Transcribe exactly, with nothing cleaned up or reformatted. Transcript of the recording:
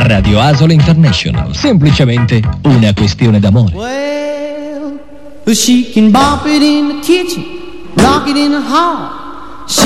Radio Asolo International, semplicemente una questione d'amore. Well, she can bop it in the kitchen, rock it in the hall.